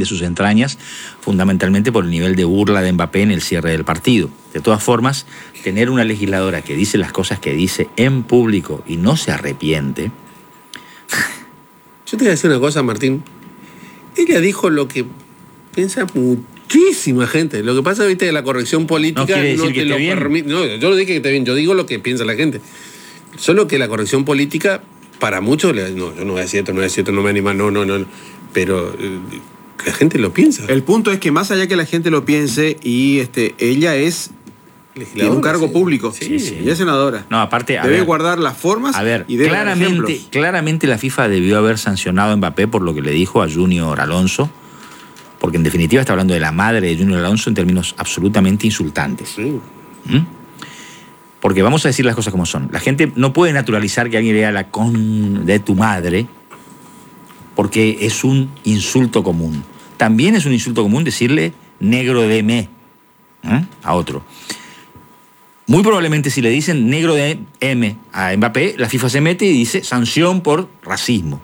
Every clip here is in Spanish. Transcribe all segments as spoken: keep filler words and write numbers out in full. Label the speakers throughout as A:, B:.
A: sus entrañas, fundamentalmente por el nivel de burla de Mbappé en el cierre del partido. De todas formas, tener una legisladora que dice las cosas que dice en público y no se arrepiente...
B: Yo te voy a decir una cosa, Martín. Ella dijo lo que piensa muchísima gente. Lo que pasa, viste, que la corrección política
A: no, quiere decir
B: no
A: que
B: te lo permite. No, yo no dije que esté bien, yo digo lo que piensa la gente. Solo que la corrección política, para muchos, no, yo no voy a decir esto, no voy a decir esto, no me anima, no, no, no. Pero eh, la gente lo piensa.
C: El punto es que más allá que la gente lo piense, y este, ella es... Tiene un cargo
B: sí.
C: público.
A: Sí, sí.
C: Ella es senadora.
A: No, aparte... A
C: debe
A: ver,
C: guardar las formas
A: a ver,
C: y debe
A: claramente, claramente la FIFA debió haber sancionado a Mbappé por lo que le dijo a Junior Alonso, porque en definitiva está hablando de la madre de Junior Alonso en términos absolutamente insultantes.
B: Sí.
A: ¿Mm? Porque vamos a decir las cosas como son. La gente no puede naturalizar que alguien lea la con de tu madre porque es un insulto común. También es un insulto común decirle negro de me ¿eh? a otro. Muy probablemente si le dicen negro de M a Mbappé, la FIFA se mete y dice sanción por racismo.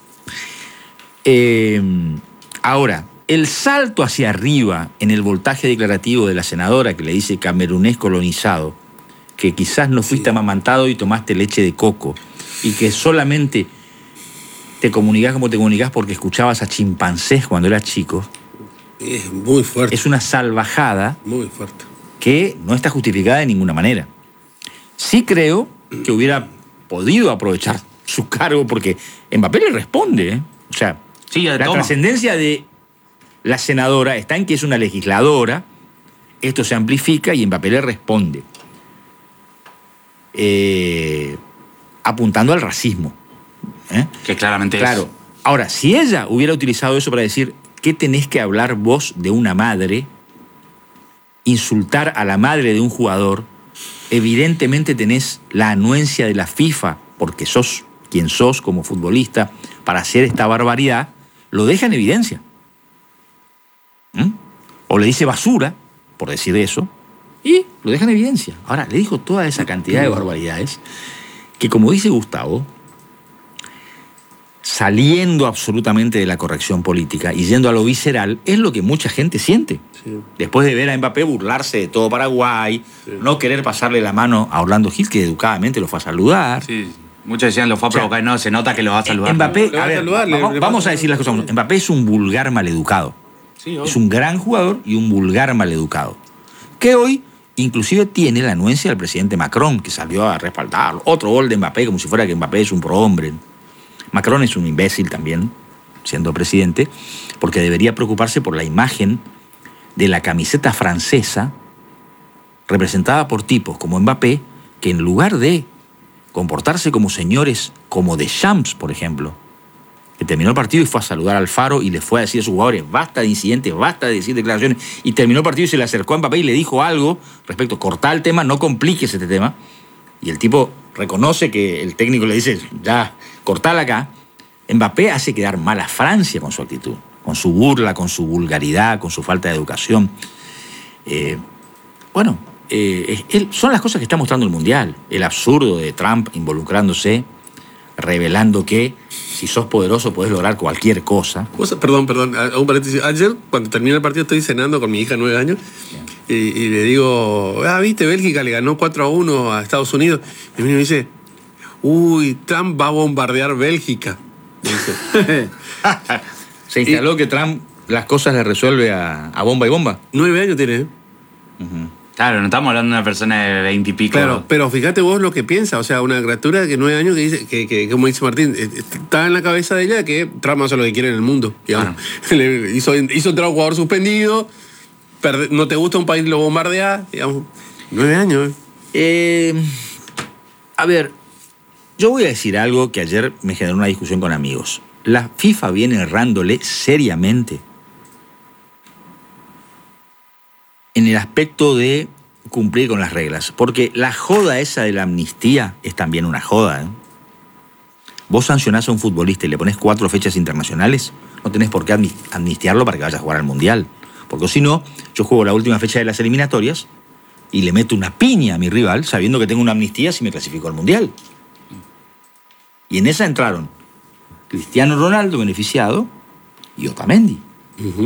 A: Eh, ahora, el salto hacia arriba en el voltaje declarativo de la senadora que le dice camerunés colonizado, que quizás no fuiste sí. amamantado y tomaste leche de coco, y que solamente te comunicás como te comunicás porque escuchabas a chimpancés cuando eras chico.
B: Es muy fuerte.
A: Es una salvajada.
B: Muy fuerte.
A: Que no está justificada de ninguna manera. Sí creo que hubiera podido aprovechar su cargo porque Mbappé le responde. ¿eh? O sea,
D: sí,
A: la
D: toma.
A: trascendencia de la senadora está en que es una legisladora, esto se amplifica y Mbappé le responde. Eh, apuntando al racismo. ¿eh?
D: Que claramente
A: claro.
D: es.
A: Ahora, si ella hubiera utilizado eso para decir ¿qué tenés que hablar vos de una madre? Insultar a la madre de un jugador, evidentemente tenés la anuencia de la FIFA, porque sos quien sos como futbolista, para hacer esta barbaridad, lo deja en evidencia. ¿Mm? O le dice basura, por decir eso, y lo deja en evidencia. Ahora, le dijo toda esa cantidad de barbaridades, que como dice Gustavo, saliendo absolutamente de la corrección política y yendo a lo visceral, es lo que mucha gente siente. Sí. Después de ver a Mbappé burlarse de todo Paraguay, sí. no querer pasarle la mano a Orlando Gil, que educadamente lo fue a saludar.
D: Sí. Muchos decían lo fue a provocar, o sea, no, se nota que lo va a saludar.
A: Mbappé,
B: no,
A: a ver,
B: a saludar,
A: vamos,
B: le,
A: vamos
B: le
A: a decir las cosas. Mbappé es un vulgar maleducado.
B: Sí,
A: es un gran jugador y un vulgar maleducado. Que hoy inclusive tiene la anuencia del presidente Macron, que salió a respaldarlo. Otro gol de Mbappé, como si fuera que Mbappé es un prohombre. Macron es un imbécil también, siendo presidente, porque debería preocuparse por la imagen de la camiseta francesa representada por tipos como Mbappé, que en lugar de comportarse como señores como Deschamps, por ejemplo, que terminó el partido y fue a saludar al Faro y le fue a decir a sus jugadores, basta de incidentes, basta de decir declaraciones, y terminó el partido y se le acercó a Mbappé y le dijo algo respecto, cortá el tema, no compliques este tema, y el tipo reconoce que el técnico le dice, ya, cortala acá. Mbappé hace quedar mal a Francia con su actitud, con su burla, con su vulgaridad, con su falta de educación. Eh, bueno, eh, él, son las cosas que está mostrando el Mundial. El absurdo de Trump involucrándose, revelando que si sos poderoso podés lograr cualquier cosa.
B: Perdón, perdón, un paréntesis. Ayer, cuando termina el partido, estoy cenando con mi hija de nueve años y, y le digo, ah, viste, Bélgica le ganó cuatro a uno a Estados Unidos. Y me dice, uy, Trump va a bombardear Bélgica.
A: Se instaló y, que Trump las cosas las resuelve a, a bomba y bomba.
B: Nueve años tiene, ¿eh?
D: Uh-huh. Claro, no estamos hablando de una persona de veinte y pico.
B: Claro, pero fíjate vos lo que piensa. O sea, una criatura de nueve años que dice, que, que como dice Martín, está en la cabeza de ella que Trump hace lo que quiere en el mundo. Claro. Le hizo, hizo entrar a un jugador suspendido, perde, no te gusta un país, lo bombardea, digamos. Nueve años, ¿eh?
A: Eh, a ver, yo voy a decir algo que ayer me generó una discusión con amigos. La FIFA viene errándole seriamente en el aspecto de cumplir con las reglas. Porque la joda esa de la amnistía es también una joda, ¿eh? Vos sancionás a un futbolista y le pones cuatro fechas internacionales, no tenés por qué amnistiarlo para que vaya a jugar al Mundial. Porque si no, yo juego la última fecha de las eliminatorias y le meto una piña a mi rival sabiendo que tengo una amnistía si me clasifico al Mundial. Y en esa entraron Cristiano Ronaldo beneficiado y Otamendi.
B: Uh-huh.